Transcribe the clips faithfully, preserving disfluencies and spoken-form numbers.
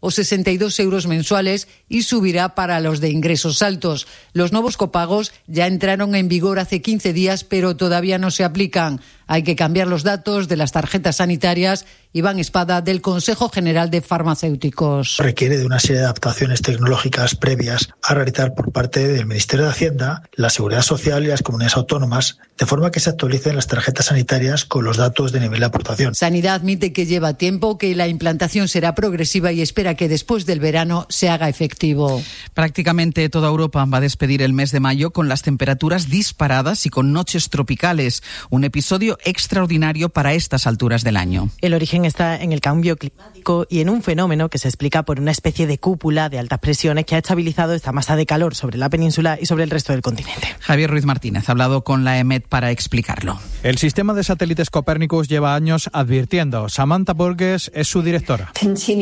o sesenta y dos euros mensuales y subirá para los de ingresos altos. Los nuevos copagos ya entraron en vigor hace quince días, pero todavía no se aplican. Hay que cambiar los datos de las tarjetas sanitarias. Iván Espada, del Consejo General de Farmacéuticos. Requiere de una serie de adaptaciones tecnológicas previas a realizar por parte del Ministerio de Hacienda, la Seguridad Social y las comunidades autónomas, de forma que se actualicen las tarjetas sanitarias con los datos de nivel de aportación. Sanidad admite que lleva tiempo, que la implantación será progresiva y espera que después del verano se haga efectivo. Prácticamente toda Europa va a despedir el mes de mayo con las temperaturas disparadas y con noches tropicales. Un episodio extraordinario para estas alturas del año. El origen está en el cambio climático y en un fenómeno que se explica por una especie de cúpula de altas presiones que ha estabilizado esta masa de calor sobre la península y sobre el resto del continente. Javier Ruiz Martínez ha hablado con la E M E T para explicarlo. El sistema de satélites Copérnicus lleva años advirtiendo. Samantha Burgess es su directora.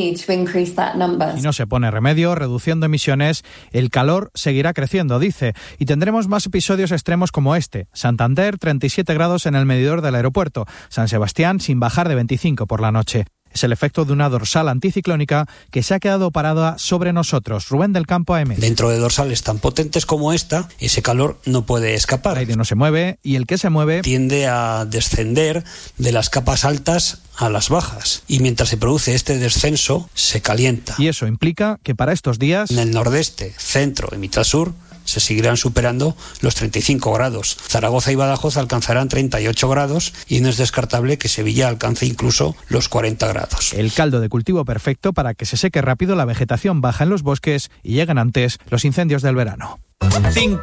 Y no se pone remedio, reduciendo emisiones, el calor seguirá creciendo, dice, y tendremos más episodios extremos como este. Santander, treinta y siete grados en el medidor del aeropuerto. San Sebastián, sin bajar de veinticinco por la noche. Es el efecto de una dorsal anticiclónica que se ha quedado parada sobre nosotros. Rubén del Campo, A M. Dentro de dorsales tan potentes como esta, ese calor no puede escapar. El aire no se mueve y el que se mueve tiende a descender de las capas altas a las bajas. Y mientras se produce este descenso, se calienta. Y eso implica que para estos días, en el nordeste, centro y mitad sur, se seguirán superando los treinta y cinco grados. Zaragoza y Badajoz alcanzarán treinta y ocho grados y no es descartable que Sevilla alcance incluso los cuarenta grados. El caldo de cultivo perfecto para que se seque rápido la vegetación baja en los bosques y lleguen antes los incendios del verano.